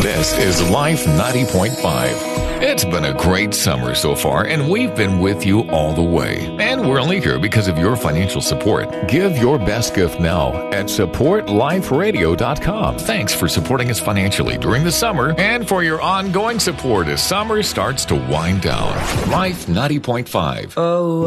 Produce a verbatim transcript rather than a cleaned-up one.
This is Life ninety point five. It's been a great summer so far, and we've been with you all the way. And we're only here because of your financial support. Give your best gift now at support life radio dot com. Thanks for supporting us financially during the summer and for your ongoing support as summer starts to wind down. Life ninety point five. Oh.